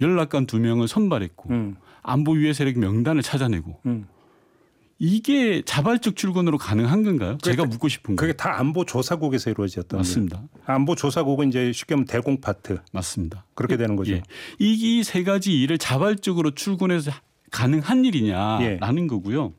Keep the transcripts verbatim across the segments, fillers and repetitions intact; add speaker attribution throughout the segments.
Speaker 1: 연락관 두 명을 선발했고
Speaker 2: 음.
Speaker 1: 안보위해 세력 명단을 찾아내고
Speaker 2: 음.
Speaker 1: 이게 자발적 출근으로 가능한 건가요? 제가
Speaker 2: 다,
Speaker 1: 묻고 싶은
Speaker 2: 그게
Speaker 1: 거예요.
Speaker 2: 다 안보조사국에서 이루어졌던
Speaker 1: 맞습니다.
Speaker 2: 거예요. 안보조사국은 이제 쉽게 하면 대공파트.
Speaker 1: 맞습니다.
Speaker 2: 그렇게 되는 거죠.
Speaker 1: 예. 이 세 가지 일을 자발적으로 출근해서 가능한 일이냐라는 예. 거고요.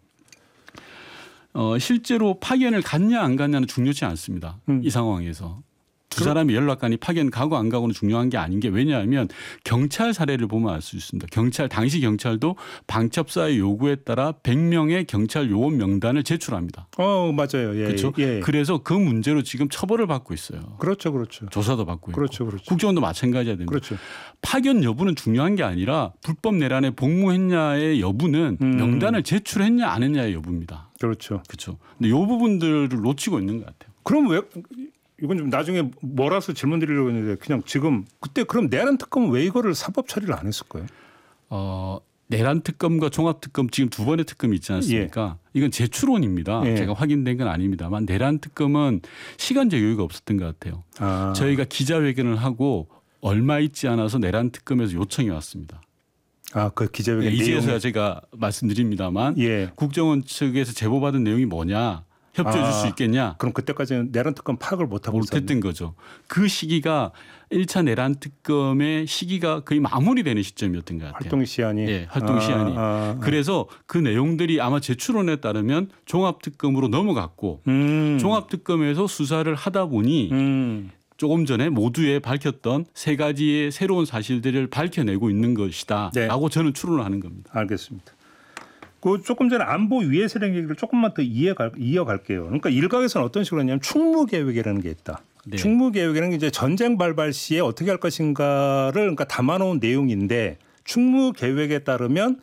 Speaker 1: 어, 실제로 파견을 갔냐 안 갔냐는 중요치 않습니다. 음. 이 상황에서. 두 사람이 연락관이 파견 가고 안 가고는 중요한 게 아닌 게 왜냐하면 경찰 사례를 보면 알 수 있습니다. 경찰 당시 경찰도 방첩사의 요구에 따라 백 명의 경찰 요원 명단을 제출합니다.
Speaker 2: 어 맞아요. 예,
Speaker 1: 그렇죠.
Speaker 2: 예.
Speaker 1: 그래서 그 문제로 지금 처벌을 받고 있어요.
Speaker 2: 그렇죠, 그렇죠.
Speaker 1: 조사도 받고 있고.
Speaker 2: 그렇죠, 그렇죠.
Speaker 1: 국정원도 마찬가지야 됩니다.
Speaker 2: 그렇죠.
Speaker 1: 파견 여부는 중요한 게 아니라 불법 내란에 복무했냐의 여부는 음. 명단을 제출했냐 안 했냐의 여부입니다.
Speaker 2: 그렇죠.
Speaker 1: 그렇죠. 근데 이 부분들을 놓치고 있는 것 같아요.
Speaker 2: 그럼 왜 이건 좀 나중에 몰아서 질문 드리려고 했는데 그냥 지금 그때 그럼 내란 특검은 왜 이거를 사법 처리를 안 했을까요?
Speaker 1: 어, 내란 특검과 종합 특검 지금 두 번의 특검이 있지 않습니까? 예. 이건 제 추론입니다. 예. 제가 확인된 건 아닙니다만 내란 특검은 시간적 여유가 없었던 것 같아요. 아. 저희가 기자회견을 하고 얼마 있지 않아서 내란 특검에서 요청이 왔습니다.
Speaker 2: 아, 그 기자회견
Speaker 1: 네, 이제서야 제가 말씀드립니다만 예. 국정원 측에서 제보받은 내용이 뭐냐. 협조해 줄 수
Speaker 2: 아,
Speaker 1: 있겠냐.
Speaker 2: 그럼 그때까지는 내란 특검 파악을 못하고
Speaker 1: 못했던 거죠. 그 시기가 일 차 내란 특검의 시기가 거의 마무리되는 시점이었던 것 같아요.
Speaker 2: 활동 시한이.
Speaker 1: 네, 활동 시한이. 아, 아, 아. 그래서 그 내용들이 아마 제 추론에 따르면 종합특검으로 넘어갔고 음. 종합특검에서 수사를 하다 보니 음. 조금 전에 모두에 밝혔던 세 가지의 새로운 사실들을 밝혀내고 있는 것이다 네. 라고 저는 추론을 하는 겁니다.
Speaker 2: 알겠습니다. 그 조금 전에 안보 위해 세력 얘기를 조금만 더 이어갈, 이어갈게요. 그러니까 일각에서는 어떤 식으로 하냐면 충무 계획이라는 게 있다. 네. 충무 계획이라는 게 이제 전쟁 발발 시에 어떻게 할 것인가를 그러니까 담아놓은 내용인데 충무 계획에 따르면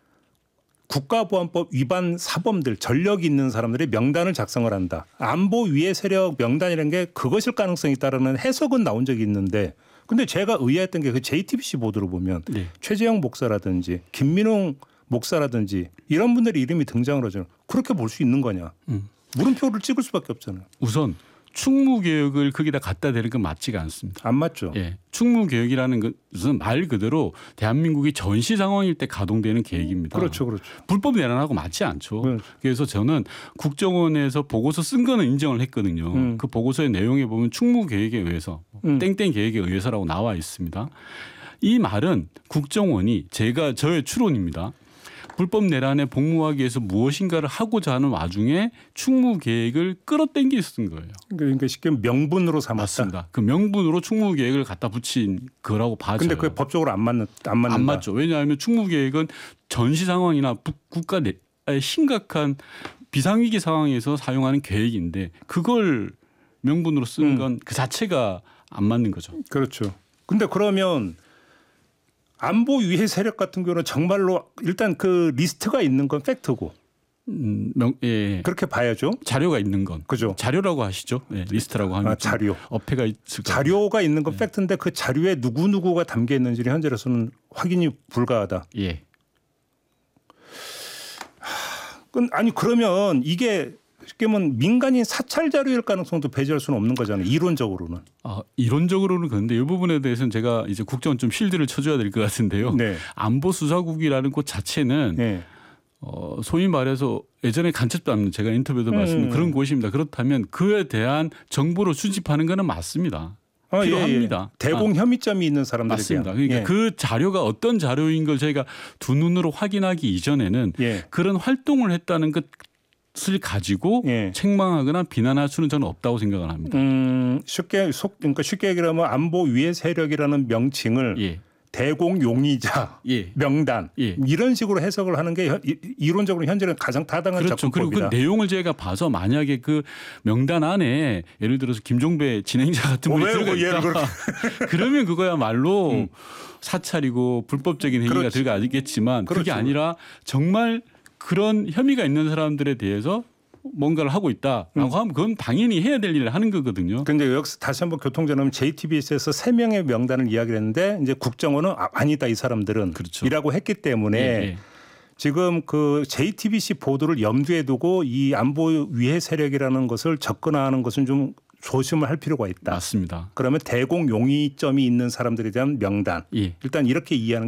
Speaker 2: 국가보안법 위반 사범들 전력이 있는 사람들의 명단을 작성을 한다. 안보 위해 세력 명단이라는 게 그것일 가능성이 있다라는 해석은 나온 적이 있는데 근데 제가 의아했던 게 그 제이티비씨 보도를 보면 네. 최재형 목사라든지 김민홍 목사라든지 이런 분들의 이름이 등장을 하죠. 그렇게 볼 수 있는 거냐. 음. 물음표를 찍을 수밖에 없잖아요.
Speaker 1: 우선 충무개혁을 거기다 갖다 대는 건 맞지가 않습니다.
Speaker 2: 안 맞죠.
Speaker 1: 예. 충무개혁이라는 것은 말 그대로 대한민국이 전시 상황일 때 가동되는 계획입니다.
Speaker 2: 그렇죠. 그렇죠.
Speaker 1: 불법 내란하고 맞지 않죠.
Speaker 2: 그렇죠.
Speaker 1: 그래서 저는 국정원에서 보고서 쓴 거는 인정을 했거든요. 음. 그 보고서의 내용에 보면 충무개혁에 의해서 음. 땡땡 계획에 의해서라고 나와 있습니다. 이 말은 국정원이 제가 저의 추론입니다. 불법 내란에 복무하기 위해서 무엇인가를 하고자 하는 와중에 충무 계획을 끌어당겨 쓴 거예요.
Speaker 2: 그러니까 쉽게 명분으로 삼았다.
Speaker 1: 맞습니다. 그 명분으로 충무 계획을 갖다 붙인 거라고 봐져요.
Speaker 2: 그런데 그게 법적으로 안 맞는 안 맞는다.
Speaker 1: 안 맞죠. 왜냐하면 충무 계획은 전시 상황이나 국가 내 심각한 비상위기 상황에서 사용하는 계획인데 그걸 명분으로 쓴 건 그 음. 자체가 안 맞는 거죠.
Speaker 2: 그렇죠. 근데 그러면 안보 위해 세력 같은 경우는 정말로 일단 그 리스트가 있는 건 팩트고.
Speaker 1: 음, 명, 예.
Speaker 2: 그렇게 봐야죠.
Speaker 1: 자료가 있는 건.
Speaker 2: 그죠.
Speaker 1: 자료라고 하시죠. 예, 리스트라고 하면.
Speaker 2: 아, 자료.
Speaker 1: 어폐가 있을
Speaker 2: 자료가 있는 건 예. 팩트인데 그 자료에 누구누구가 담겨 있는지는 현재로서는 확인이 불가하다.
Speaker 1: 예.
Speaker 2: 하, 아니 그러면 이게 쉽게 말하면 민간인 사찰 자료일 가능성도 배제할 수는 없는 거잖아요. 이론적으로는.
Speaker 1: 아, 이론적으로는 그런데 이 부분에 대해서는 제가 이제 국정원 좀 실드를 쳐줘야 될 것 같은데요. 네. 안보수사국이라는 곳 자체는 네. 어, 소위 말해서 예전에 간첩단 제가 인터뷰도 봤습니다. 음. 그런 곳입니다. 그렇다면 그에 대한 정보를 수집하는 것은 맞습니다.
Speaker 2: 아,
Speaker 1: 필요합니다.
Speaker 2: 예, 예. 대공 혐의점이 아, 있는 사람들에
Speaker 1: 맞습니다.
Speaker 2: 대한.
Speaker 1: 그러니까
Speaker 2: 예.
Speaker 1: 그 자료가 어떤 자료인 걸 저희가 두 눈으로 확인하기 이전에는 예. 그런 활동을 했다는 것 을 가지고 예. 책망하거나 비난할 수는 저는 없다고 생각을 합니다.
Speaker 2: 음, 쉽게 속 그러니까 쉽게 얘기하면 안보 위해 세력이라는 명칭을 예. 대공 용의자 예. 명단 예. 이런 식으로 해석을 하는 게 이론적으로 현재는 가장 타당한
Speaker 1: 그렇죠.
Speaker 2: 접근법이다.
Speaker 1: 그리고 그 내용을 제가 봐서 만약에 그 명단 안에 예를 들어서 김종배 진행자 같은 분이 들어가 있다. 그러면 그거야말로 음. 사찰이고 불법적인 행위가 그렇지. 들어가겠지만 그렇죠. 그게 아니라 정말 그런 혐의가 있는 사람들에 대해서 뭔가를 하고 있다라고 음. 하면 그건 당연히 해야 될 일을 하는 거거든요.
Speaker 2: 그런데 여기서 다시 한번 교통전하면 제이티비씨에서 세 명의 명단을 이야기를 했는데 이제 국정원은 아, 아니다 이 사람들은 그렇죠. 이라고 했기 때문에 예, 예. 지금 그 제이티비씨 보도를 염두에 두고 이 안보 위해 세력이라는 것을 접근하는 것은 좀 조심을 할 필요가 있다.
Speaker 1: 맞습니다.
Speaker 2: 그러면 대공 용의점이 있는 사람들에 대한 명단. 예. 일단 이렇게 이해하는